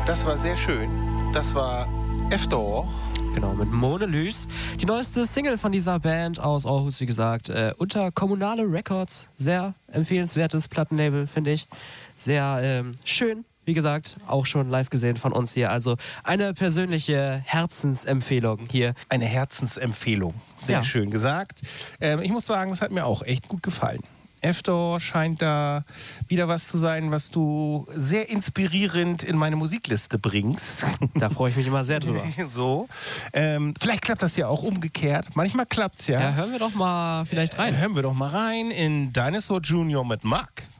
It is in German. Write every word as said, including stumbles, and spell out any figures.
Das war sehr schön. Das war F-Door. Genau, mit Monelys. Die neueste Single von dieser Band aus Aarhus, wie gesagt, äh, unter Kommunale Records. Sehr empfehlenswertes Plattenlabel, finde ich. Sehr ähm, schön, wie gesagt, auch schon live gesehen von uns hier. Also eine persönliche Herzensempfehlung hier. Eine Herzensempfehlung. Sehr Ja. schön gesagt. Ähm, ich muss sagen, es hat mir auch echt gut gefallen. F-Door scheint da wieder was zu sein, was du sehr inspirierend in meine Musikliste bringst. Da freue ich mich immer sehr drüber. So. Ähm, vielleicht klappt das ja auch umgekehrt. Manchmal klappt's ja. Ja, hören wir doch mal vielleicht rein. Hören wir doch mal rein in Dinosaur Junior mit Mark.